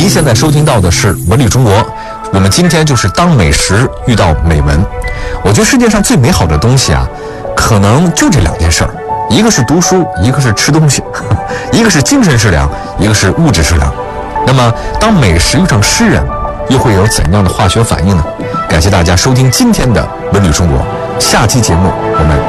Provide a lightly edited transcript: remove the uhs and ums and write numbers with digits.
您现在收听到的是《文旅中国》，我们今天就是当美食遇到美文。我觉得世界上最美好的东西啊，可能就这2件事儿，一个是读书，一个是吃东西，一个是精神食粮，一个是物质食粮。那么，当美食遇上诗人，又会有怎样的化学反应呢？感谢大家收听今天的《文旅中国》，下期节目我们